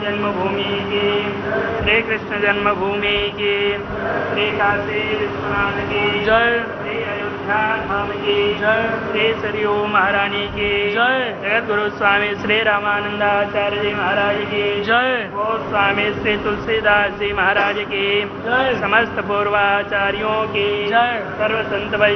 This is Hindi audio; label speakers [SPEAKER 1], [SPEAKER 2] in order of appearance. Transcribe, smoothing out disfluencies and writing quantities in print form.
[SPEAKER 1] जन्मभूमि की, श्री कृष्ण जन्मभूमि की, श्री काशी विश्वनाथ की जय, श्री अयोध्या धाम की जय, श्री सरयू महारानी की जय, जगत गुरु स्वामी श्री रामानंदाचार्य जी महाराज की जय, गोस्वामी श्री तुलसीदास जी महाराज की जय, समस्त पूर्वाचार्यों की जय, सर्व संत